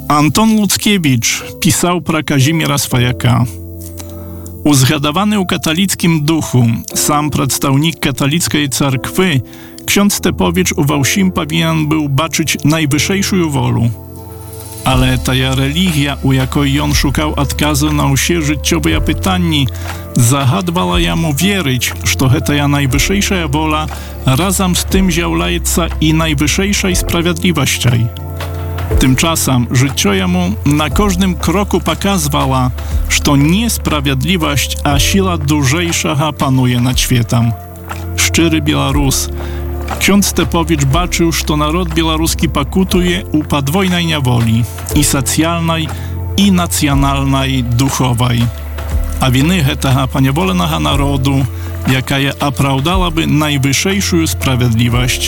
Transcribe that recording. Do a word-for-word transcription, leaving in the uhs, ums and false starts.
Антон Луцкевич pisał pra Kazimiera Swajaka. Uzgadawany u katolickim duchu, sam przedstawnik katolickiej cerkwy, ksiądz Stepowicz uwał sim powinien był baczyć najwyższejszą wolu. Ale taja religia, u jakoj on szukał odkazu na usie życiowe pytani, zahadwała jemu wierzyć, że ta najwyższejsza wola razem z tym ziałlajeca i najwyższejszej sprawiedliwości. Tymczasem życie jemu na każdym kroku pokazywała, że niesprawiedliwość, a siła dużejsza panuje nad światem. Szczery Białorus, ksiądz Stepowicz baczył, że naród białoruski pakutuje u podwójnej niewoli i socjalnej, i nacjonalnej, duchowej. A winy tego poniewolenego narodu, jaka je opravdalaby najwyższejszą sprawiedliwość,